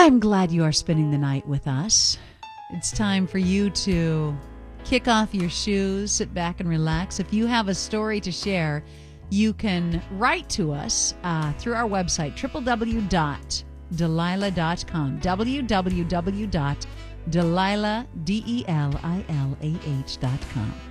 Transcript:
I'm glad you are spending the night with us. It's time for you to kick off your shoes, sit back and relax. If you have a story to share, you can write to us through our website, www.delilah.com, www.delilah.com.